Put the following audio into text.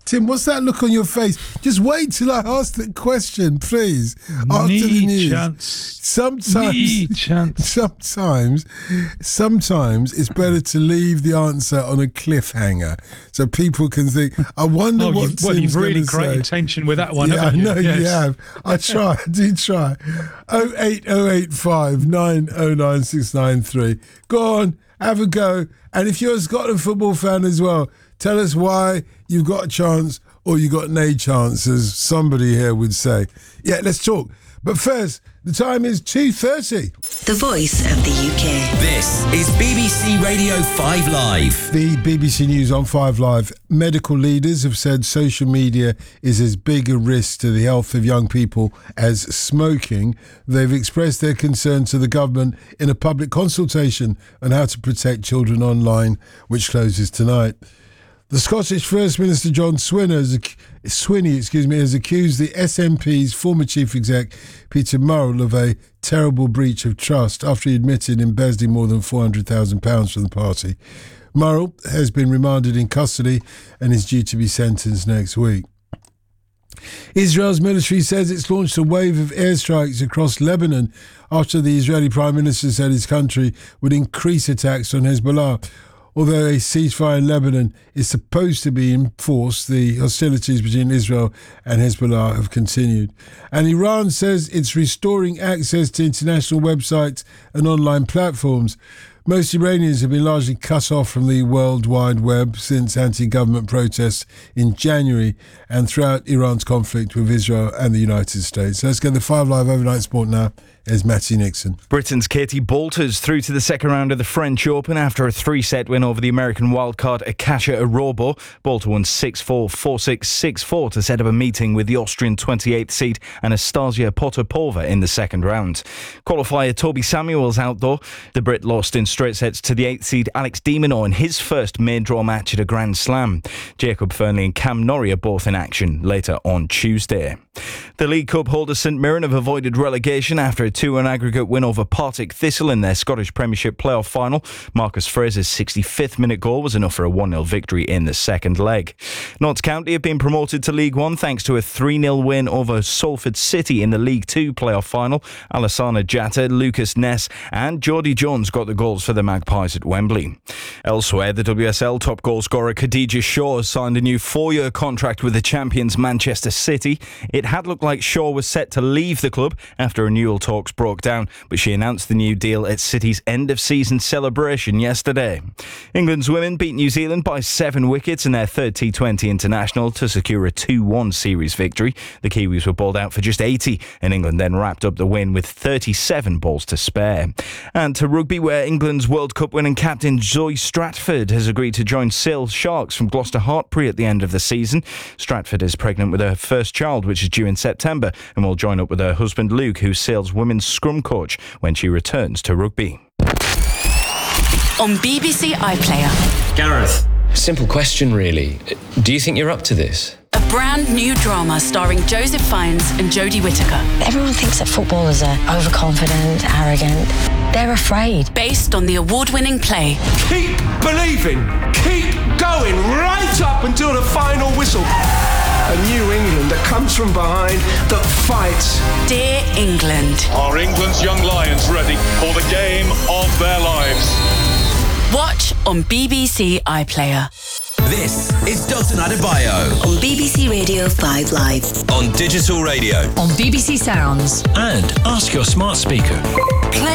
Tim, what's that look on your face? Just wait till I ask the question, please. After the news. Sometimes it's better to leave the answer on a cliffhanger so people can think, I wonder what Tim's going to say. You've really created tension with that one, I haven't you? know you have. I do try. 08085 909 693. Go on, have a go. And if you're a Scotland football fan as well, tell us why you've got a chance or you got no chance, as somebody here would say. Yeah, let's talk. But first, the time is 2:30. The voice of the UK. This is BBC Radio 5 Live. The BBC News on 5 Live. Medical leaders have said social media is as big a risk to the health of young people as smoking. They've expressed their concern to the government in a public consultation on how to protect children online, which closes tonight. The Scottish First Minister John Swinney has accused the SNP's former chief exec Peter Murrell of a terrible breach of trust after he admitted embezzling more than £400,000 from the party. Murrell has been remanded in custody and is due to be sentenced next week. Israel's military says it's launched a wave of airstrikes across Lebanon after the Israeli Prime Minister said his country would increase attacks on Hezbollah. Although a ceasefire in Lebanon is supposed to be enforced, the hostilities between Israel and Hezbollah have continued. And Iran says it's restoring access to international websites and online platforms. Most Iranians have been largely cut off from the World Wide Web since anti-government protests in January and throughout Iran's conflict with Israel and the United States. So let's get the 5 Live Overnight Sport now. Here's Matty Nixon. Britain's Katie Boulters through to the second round of the French Open after a 3-set win over the American wildcard Akacia Arobo. Boulter won 6-4, 4-6, 6-4 to set up a meeting with the Austrian 28th seed Anastasia Potapova in the second round. Qualifier Toby Samuel's out though. The Brit lost in straight sets to the 8th seed Alex de Minaur in his first main draw match at a Grand Slam. Jacob Fernley and Cam Norrie are both in action later on Tuesday. The League Cup holders St Mirren have avoided relegation after a 2-1 aggregate win over Partick Thistle in their Scottish Premiership playoff final. Marcus Fraser's 65th minute goal was enough for a 1-0 victory in the second leg. Notts County have been promoted to League One thanks to a 3-0 win over Salford City in the League Two playoff final. Alassana Jatta, Lucas Ness and Geordie Jones got the goals for the Magpies at Wembley. Elsewhere, the WSL top goal scorer Khadija Shaw has signed a new 4-year contract with the champions Manchester City. It had looked like Shaw was set to leave the club after renewal talks broke down, but she announced the new deal at City's end-of-season celebration yesterday. England's women beat New Zealand by 7 wickets in their third T20 international to secure a 2-1 series victory. The Kiwis were bowled out for just 80, and England then wrapped up the win with 37 balls to spare. And to rugby, where England's World Cup winning captain Zoe Stratford has agreed to join Sale Sharks from Gloucester Hartpury at the end of the season. Stratford is pregnant with her first child, which is due in September, and will join up with her husband Luke, who's Sale's women's scrum coach, when she returns to rugby. On BBC iPlayer. Gareth, simple question really. Do you think you're up to this? A brand new drama starring Joseph Fiennes and Jodie Whittaker. Everyone thinks that footballers are overconfident, arrogant. They're afraid. Based on the award-winning play. Keep believing. Keep going right up until the final whistle. A New England that comes from behind, that fights. Dear England. Are England's young lions ready for the game of their lives? Watch on BBC iPlayer. This is Dalton Adebayo On BBC Radio 5 Live. on Digital Radio. On BBC Sounds. And ask your smart speaker. Play